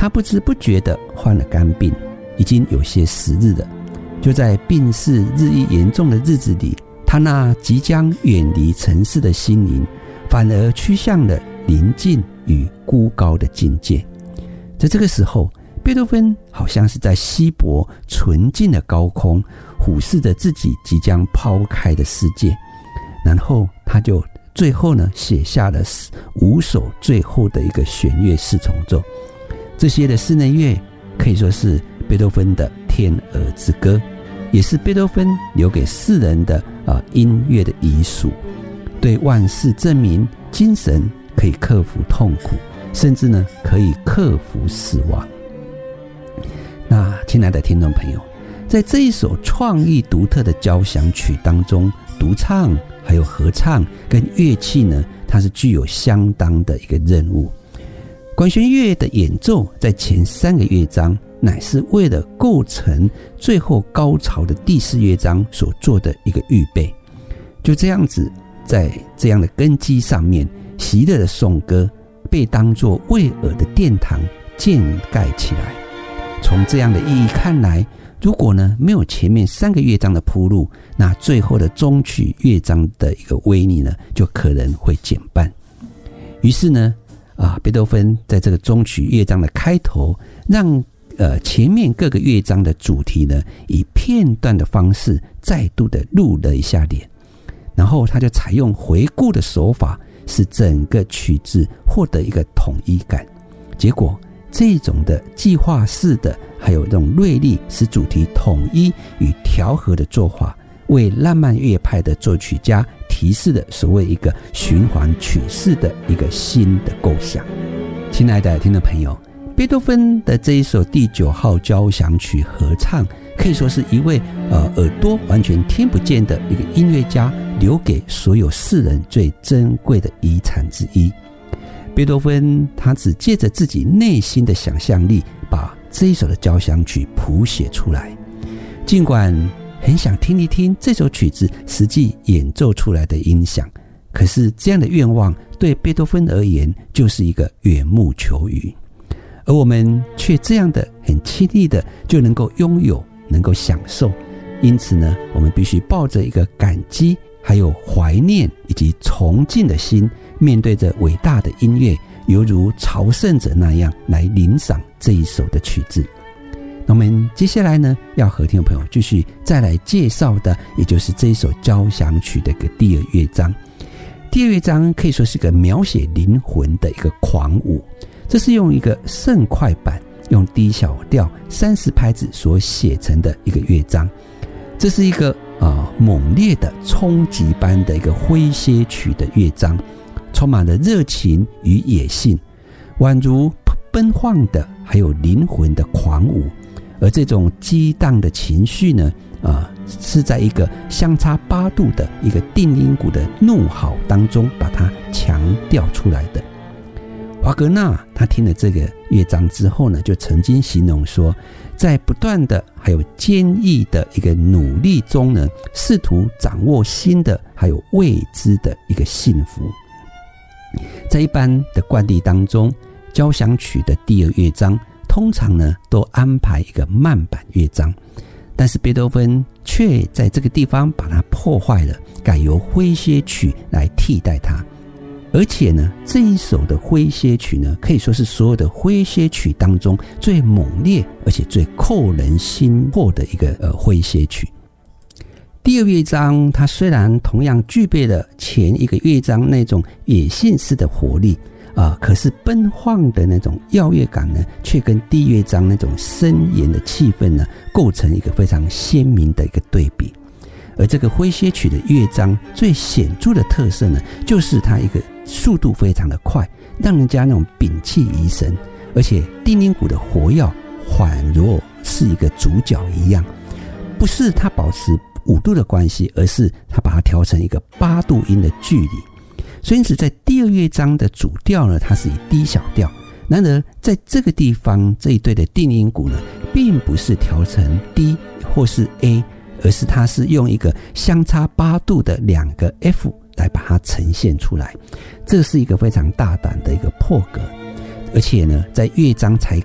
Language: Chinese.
他不知不觉地患了肝病，已经有些时日了。就在病势日益严重的日子里，他那即将远离尘世的心灵，反而趋向了宁静与孤高的境界。在这个时候，贝多芬好像是在稀薄纯净的高空俯视着自己即将抛开的世界，然后他就最后呢写下了5首最后的一个弦乐4重奏。这些的室内乐可以说是贝多芬的天鹅之歌，也是贝多芬留给世人的音乐的遗属，对万事证明精神可以克服痛苦，甚至呢可以克服死亡。那亲爱的听众朋友，在这一首创意独特的交响曲当中，独唱还有合唱跟乐器呢，它是具有相当的一个任务。管弦乐的演奏在前3个乐章乃是为了构成最后高潮的第4乐章所做的一个预备。就这样子，在这样的根基上面，席勒的颂歌被当作为耳的殿堂建盖起来。从这样的意义看来，如果呢没有前面3个乐章的铺路，那最后的终曲乐章的一个威力呢，就可能会减半。于是呢，贝多芬在这个终曲乐章的开头，让前面各个乐章的主题呢，以片段的方式再度的露了一下脸，然后他就采用回顾的手法，使整个曲子获得一个统一感。结果这种的计划式的还有这种锐利使主题统一与调和的做法，为浪漫乐派的作曲家提示了所谓一个循环曲式的一个新的构想。亲爱的听众朋友，贝多芬的这一首第9号交响曲合唱，可以说是一位耳朵完全听不见的一个音乐家留给所有世人最珍贵的遗产之一。贝多芬他只借着自己内心的想象力，把这一首的交响曲谱写出来。尽管很想听一听这首曲子实际演奏出来的音响，可是这样的愿望对贝多芬而言就是一个缘木求鱼，而我们却这样的很轻易的就能够拥有，能够享受。因此呢，我们必须抱着一个感激还有怀念以及崇敬的心，面对着伟大的音乐，犹如朝圣者那样来领赏这一首的曲子。那我们接下来呢，要和听众朋友继续再来介绍的，也就是这一首交响曲的一个第2乐章。第2乐章可以说是一个描写灵魂的一个狂舞，这是用一个盛快板，用低小调30拍子所写成的一个乐章。这是一个猛烈的冲击般的一个诙谐曲的乐章，充满了热情与野性，宛如奔放的还有灵魂的狂舞。而这种激荡的情绪呢，是在一个相差8度的一个定音鼓的怒吼当中把它强调出来的。华格纳他听了这个乐章之后呢，就曾经形容说，在不断的还有坚毅的一个努力中呢，试图掌握新的还有未知的一个幸福。在一般的惯例当中，交响曲的第2乐章通常呢都安排一个慢板乐章，但是贝多芬却在这个地方把它破坏了，改由诙谐曲来替代它。而且呢，这一首的诙谐曲呢，可以说是所有的诙谐曲当中最猛烈而且最扣人心魄的一个诙谐曲。第2乐章它虽然同样具备了前一个乐章那种野性式的活力可是奔放的那种耀乐感呢，却跟第1乐章那种森严的气氛呢，构成一个非常鲜明的一个对比。而这个诙谐曲的乐章最显著的特色呢，就是它一个速度非常的快，让人家那种屏气怡神，而且定音鼓的活跃恍若是一个主角一样，不是它保持5度的关系，而是它把它调成一个8度音的距离。所以因此在第2乐章的主调呢，它是以低小调，然而在这个地方这一对的定音鼓呢，并不是调成 D 或是 A， 而是它是用一个相差8度的2个 F 来把它呈现出来。这是一个非常大胆的一个破格，而且呢，在乐章才